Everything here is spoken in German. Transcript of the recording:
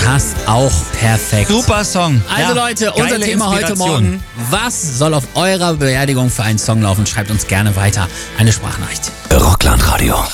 passt auch perfekt. Super Song. Also Ja, Leute, unser geile Thema heute Inspiration. Morgen. Was soll auf eurer Beerdigung für einen Song laufen? Schreibt uns gerne weiter eine Sprachnachricht. Rockland Radio.